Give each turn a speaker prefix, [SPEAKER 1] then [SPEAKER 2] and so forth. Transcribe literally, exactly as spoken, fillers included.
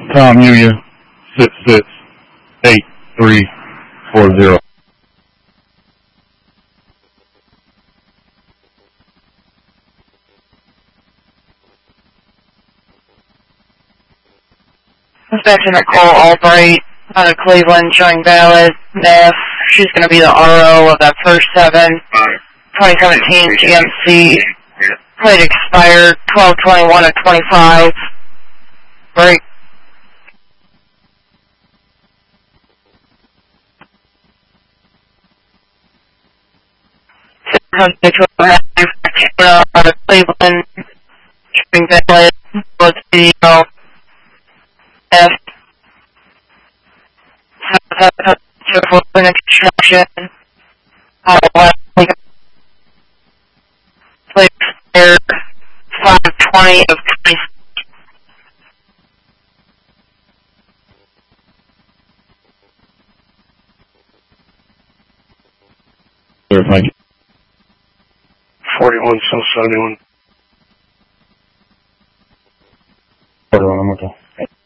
[SPEAKER 1] Tom Yuya, six six eight three four zero.
[SPEAKER 2] Inspection Nicole Albright out of Cleveland showing valid N F. She's going to be the R O of that first seven. twenty seventeen G M C. Plate expired twelve twenty-one of twenty-five. Break. Out of Cleveland showing valid video. F. For construction. Plate expired five twenty of twenty.
[SPEAKER 1] Thank you.
[SPEAKER 3] forty-one, South seventy-one.
[SPEAKER 1] forty-one, I'm okay.